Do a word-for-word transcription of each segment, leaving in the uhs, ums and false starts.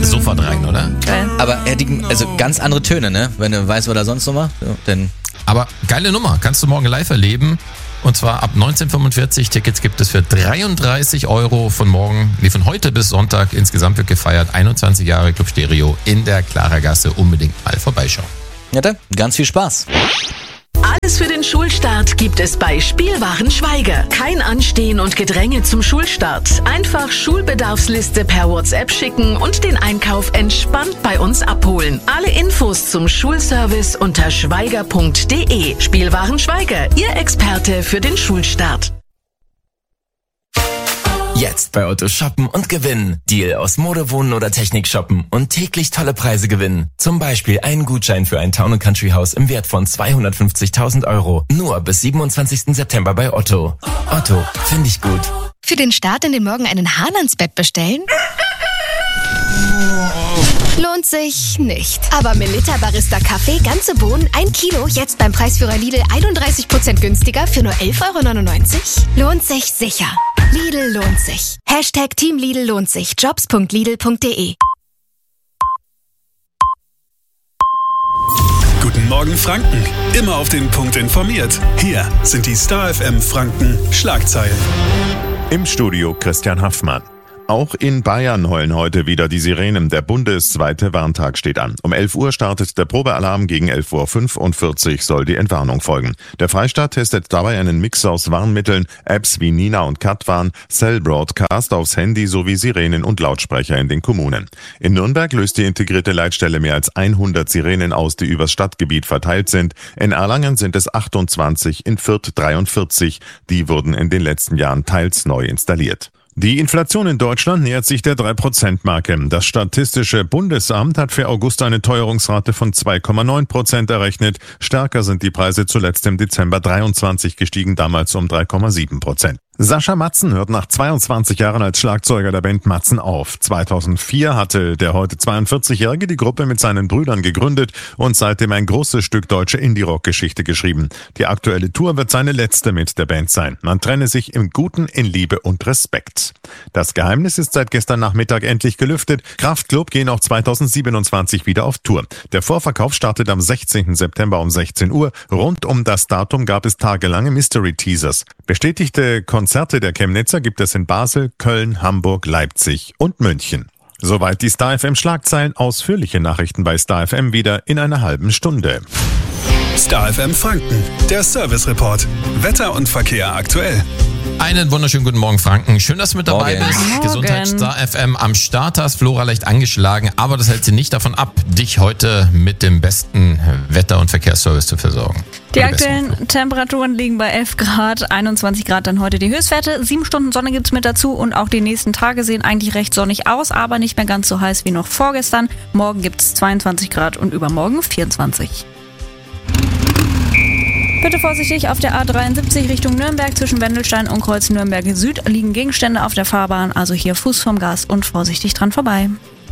sofort rein, oder? Geil. Aber er hat die, also ganz andere Töne, ne? Wenn du weißt, was er sonst noch macht. Ja, denn Aber geile Nummer, kannst du morgen live erleben. Und zwar ab neunzehn Uhr fünfundvierzig. Tickets gibt es für dreiunddreißig Euro von morgen, nee, von heute bis Sonntag. Insgesamt wird gefeiert. einundzwanzig Jahre Club Stereo in der Klarergasse. Unbedingt mal vorbeischauen. ja, dann ganz viel Spaß. Alles für den Schulstart gibt es bei Spielwaren Schweiger. Kein Anstehen und Gedränge zum Schulstart. Einfach Schulbedarfsliste per WhatsApp schicken und den Einkauf entspannt bei uns abholen. Alle Infos zum Schulservice unter schweiger punkt de. Spielwaren Schweiger, Ihr Experte für den Schulstart. Jetzt bei Otto shoppen und gewinnen. Deal aus Mode, Wohnen oder Technik shoppen und täglich tolle Preise gewinnen. Zum Beispiel einen Gutschein für ein Town- und Country-Haus im Wert von zweihundertfünfzigtausend Euro. Nur bis siebenundzwanzigsten September bei Otto. Otto, finde ich gut. Für den Start in den Morgen einen Hahn-Bett bestellen? Lohnt sich nicht. Aber Melitta Barista Kaffee, ganze Bohnen, ein Kilo, jetzt beim Preisführer Lidl einunddreißig Prozent günstiger für nur elf Euro neunundneunzig? Lohnt sich sicher. Lidl lohnt sich. Hashtag Team Lidl lohnt sich. Jobs punkt lidl punkt de. Guten Morgen Franken. Immer auf den Punkt informiert. Hier sind die Star F M Franken Schlagzeilen. Im Studio Christian Haffmann. Auch in Bayern heulen heute wieder die Sirenen. Der bundesweite Warntag steht an. Um elf Uhr startet der Probealarm, gegen elf Uhr fünfundvierzig soll die Entwarnung folgen. Der Freistaat testet dabei einen Mix aus Warnmitteln, Apps wie Nina und Katwarn, Cell Broadcast aufs Handy sowie Sirenen und Lautsprecher in den Kommunen. In Nürnberg löst die integrierte Leitstelle mehr als hundert Sirenen aus, die übers Stadtgebiet verteilt sind. In Erlangen sind es achtundzwanzig, in Fürth dreiundvierzig. Die wurden in den letzten Jahren teils neu installiert. Die Inflation in Deutschland nähert sich der drei Prozent Marke. Das Statistische Bundesamt hat für August eine Teuerungsrate von zwei Komma neun Prozent errechnet. Stärker sind die Preise zuletzt im Dezember dreiundzwanzig gestiegen, damals um drei Komma sieben Prozent. Sascha Matzen hört nach zweiundzwanzig Jahren als Schlagzeuger der Band Matzen auf. zweitausendvier hatte der heute zweiundvierzigjährige die Gruppe mit seinen Brüdern gegründet und seitdem ein großes Stück deutsche Indie-Rock-Geschichte geschrieben. Die aktuelle Tour wird seine letzte mit der Band sein. Man trenne sich im Guten, in Liebe und Respekt. Das Geheimnis ist seit gestern Nachmittag endlich gelüftet. Kraftklub gehen auch zweitausendsiebenundzwanzig wieder auf Tour. Der Vorverkauf startet am sechzehnten September um sechzehn Uhr. Rund um das Datum gab es tagelange Mystery-Teasers. Bestätigte Konzerte der Chemnitzer gibt es in Basel, Köln, Hamburg, Leipzig und München. Soweit die Star F M Schlagzeilen. Ausführliche Nachrichten bei Star F M wieder in einer halben Stunde. Star F M Franken, der Service Report. Wetter und Verkehr aktuell. Einen wunderschönen guten Morgen, Franken. Schön, dass du mit dabei Morgen. bist. Morgen. Gesundheit Star F M am Start hast. Flora leicht angeschlagen, aber das hält sie nicht davon ab, dich heute mit dem besten Wetter- und Verkehrsservice zu versorgen. Die Oder besten. aktuellen Temperaturen liegen bei elf Grad, einundzwanzig Grad dann heute die Höchstwerte. Sieben Stunden Sonne gibt's mit dazu und auch die nächsten Tage sehen eigentlich recht sonnig aus, aber nicht mehr ganz so heiß wie noch vorgestern. Morgen gibt's zweiundzwanzig Grad und übermorgen vierundzwanzig. Bitte vorsichtig, auf der A dreiundsiebzig Richtung Nürnberg zwischen Wendelstein und Kreuz Nürnberg Süd liegen Gegenstände auf der Fahrbahn, also hier Fuß vom Gas und vorsichtig dran vorbei.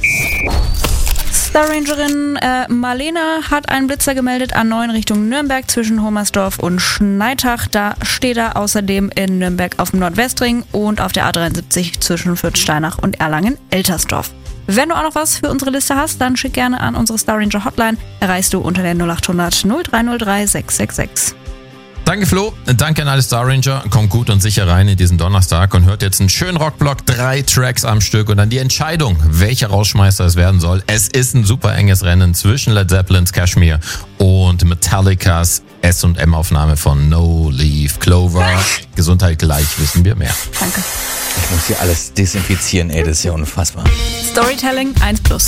Star Rangerin äh, Marlene hat einen Blitzer gemeldet an neun Richtung Nürnberg zwischen Homersdorf und Schneitach. Da steht er außerdem in Nürnberg auf dem Nordwestring und auf der A dreiundsiebzig zwischen Fürth-Steinach und Erlangen-Eltersdorf. Wenn du auch noch was für unsere Liste hast, dann schick gerne an unsere Star Ranger Hotline. Erreichst du unter der null acht hundert null drei null drei sechs sechs sechs. Danke Flo, danke an alle Star Ranger. Kommt gut und sicher rein in diesen Donnerstag und hört jetzt einen schönen Rockblock, drei Tracks am Stück und dann die Entscheidung, welcher Rausschmeißer es werden soll. Es ist ein super enges Rennen zwischen Led Zeppelins Kashmir und Metallicas S und M-Aufnahme von No Leaf Clover. Gesundheit gleich, wissen wir mehr. Danke. Ich muss hier alles desinfizieren, ey, das ist ja unfassbar. Storytelling eins plus.